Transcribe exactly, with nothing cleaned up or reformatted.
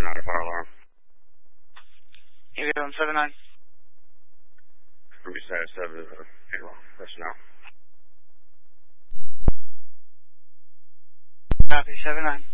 seven nine, fire alarm. Avion seven nine. Ruby Side seven, uh, payroll, personnel. Copy, seven nine.